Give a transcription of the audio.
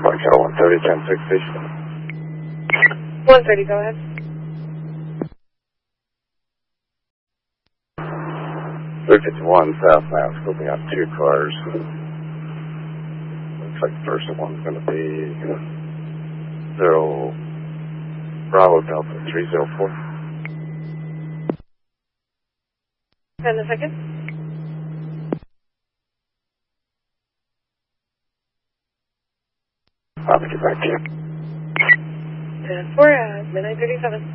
Foxtrot 130, 10-6 station. 130, go ahead. 351 south now, scoping out 2 cars. Looks like the first one's going to be 0 Bravo Delta 304. And the second? I'll get back to you. 4 at midnight 37.